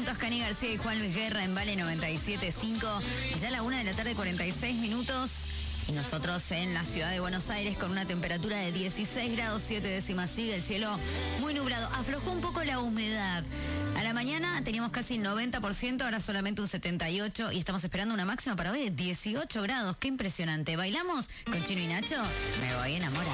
juntos Cani García y Juan Luis Guerra en Vale 97.5. Ya a la 1:46 y nosotros en la ciudad de Buenos Aires con una temperatura de 16 grados 7 décimas. Sigue el cielo muy nublado. Aflojó un poco la humedad. A la mañana teníamos casi 90%, ahora solamente un 78% y estamos esperando una máxima para hoy de 18 grados. ¡Qué impresionante! ¿Bailamos con Chino y Nacho? Me voy a enamorar.